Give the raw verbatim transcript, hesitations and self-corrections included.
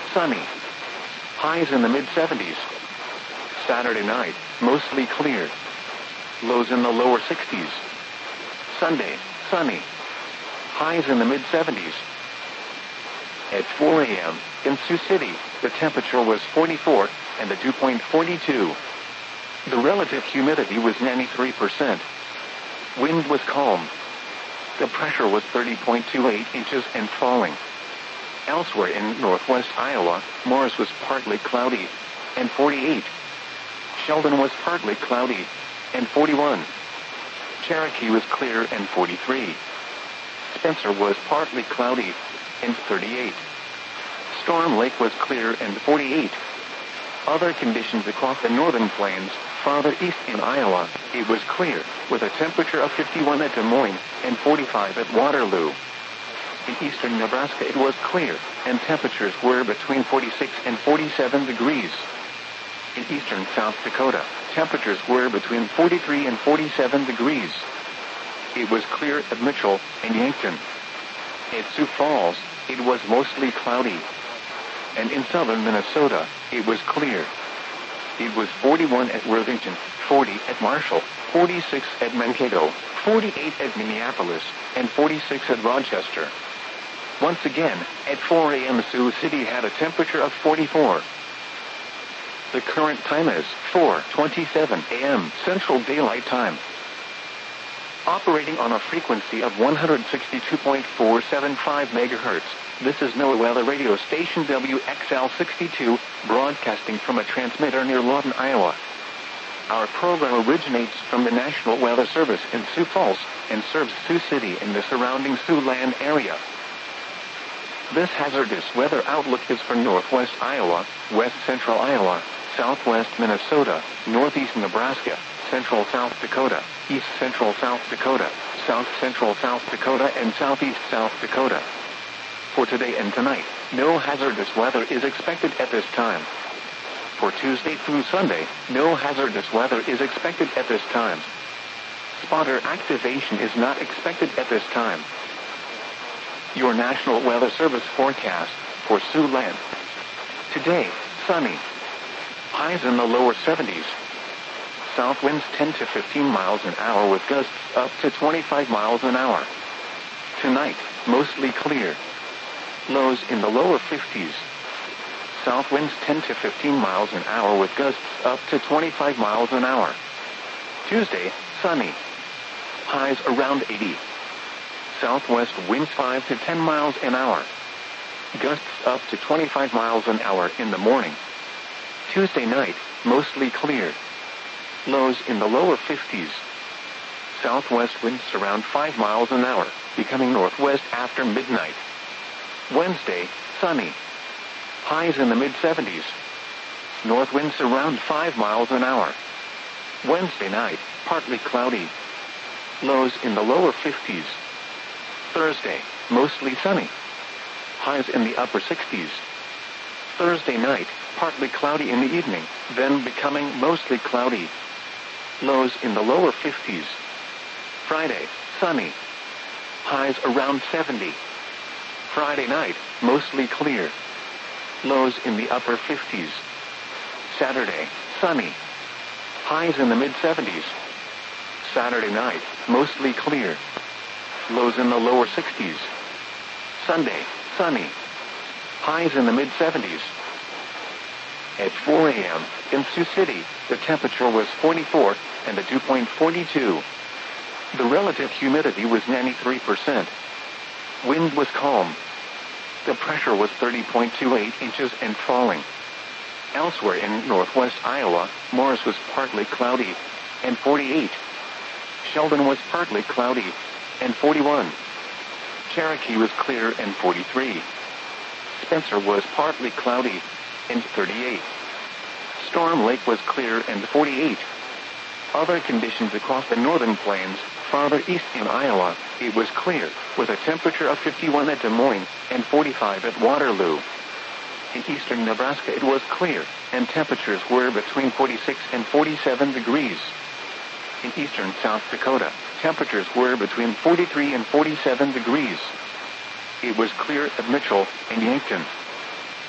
sunny. Highs in the mid seventies. Saturday night, mostly clear. Lows in the lower sixties. Sunday, sunny. Highs in the mid seventies. At four a.m., in Sioux City, the temperature was forty-four, and the dew point forty-two. The relative humidity was ninety-three percent. Wind was calm. The pressure was thirty point two eight inches and falling. Elsewhere in northwest Iowa, Morris was partly cloudy, and forty-eight. Sheldon was partly cloudy, and forty-one. Cherokee was clear and forty-three. Spencer was partly cloudy, and thirty-eight. Storm Lake was clear and forty-eight. Other conditions across the northern plains, farther east in Iowa, it was clear, with a temperature of fifty-one at Des Moines and forty-five at Waterloo. In eastern Nebraska it was clear, and temperatures were between forty-six and forty-seven degrees. In eastern South Dakota, temperatures were between forty-three and forty-seven degrees. It was clear at Mitchell and Yankton. At Sioux Falls, it was mostly cloudy. And in southern Minnesota, it was clear. It was forty-one at Worthington, forty at Marshall, forty-six at Mankato, forty-eight at Minneapolis, and forty-six at Rochester. Once again, at four a.m. Sioux City had a temperature of forty-four. The current time is four twenty-seven a.m. Central Daylight Time. Operating on a frequency of one hundred sixty-two point four seven five megahertz, this is NOAA Weather Radio Station W X L sixty-two, broadcasting from a transmitter near Lawton, Iowa. Our program originates from the National Weather Service in Sioux Falls and serves Sioux City and the surrounding Siouxland area. This hazardous weather outlook is for northwest Iowa, west central Iowa, southwest Minnesota, northeast Nebraska, central South Dakota, east central South Dakota, south central South Dakota, and southeast South Dakota. For today and tonight, no hazardous weather is expected at this time. For Tuesday through Sunday, no hazardous weather is expected at this time. Spotter activation is not expected at this time. Your National Weather Service forecast for Siouxland. Today, sunny. Highs in the lower seventies. South winds ten to fifteen miles an hour with gusts up to twenty-five miles an hour. Tonight, mostly clear. Lows in the lower fifties. South winds ten to fifteen miles an hour with gusts up to twenty-five miles an hour. Tuesday, sunny. Highs around eighty. Southwest winds five to ten miles an hour. Gusts up to twenty-five miles an hour in the morning. Tuesday night, mostly clear. Lows in the lower fifties. Southwest winds around five miles an hour, becoming northwest after midnight. Wednesday, sunny. Highs in the mid seventies. North winds around five miles an hour. Wednesday night, partly cloudy. Lows in the lower fifties. Thursday, mostly sunny. Highs in the upper sixties. Thursday night, partly cloudy in the evening, then becoming mostly cloudy. Lows in the lower fifties. Friday, sunny. Highs around seventy. Friday night, mostly clear. Lows in the upper fifties. Saturday, sunny. Highs in the mid seventies. Saturday night, mostly clear. Lows in the lower sixties. Sunday, sunny. Highs in the mid seventies. At four a.m., in Sioux City, the temperature was forty-four, and the dew point forty-two. The relative humidity was ninety-three percent. Wind was calm. The pressure was thirty point two eight inches and falling. Elsewhere in northwest Iowa, Morris was partly cloudy, and forty-eight. Sheldon was partly cloudy, and forty-one. Cherokee was clear and forty-three. Spencer was partly cloudy, and thirty-eight. Storm Lake was clear and forty-eight. Other conditions across the northern plains, farther east in Iowa, it was clear, with a temperature of fifty-one at Des Moines and forty-five at Waterloo. In eastern Nebraska it was clear, and temperatures were between forty-six and forty-seven degrees. In eastern South Dakota, temperatures were between forty-three and forty-seven degrees. It was clear at Mitchell and Yankton.